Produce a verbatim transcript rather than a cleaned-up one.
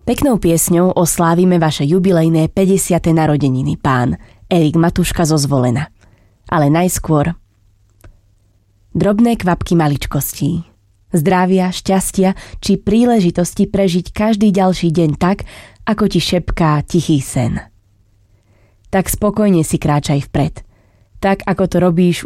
Peknou piesňou oslávime vaše jubilejné päťdesiate narodeniny, pán Erik Matuška zo Zvolena. Ale najskôr drobné kvapky maličkostí, zdravia, šťastia či príležitosti prežiť každý ďalší deň tak, ako ti šepká tichý sen. Tak spokojne si kráčaj vpred, tak ako to robíš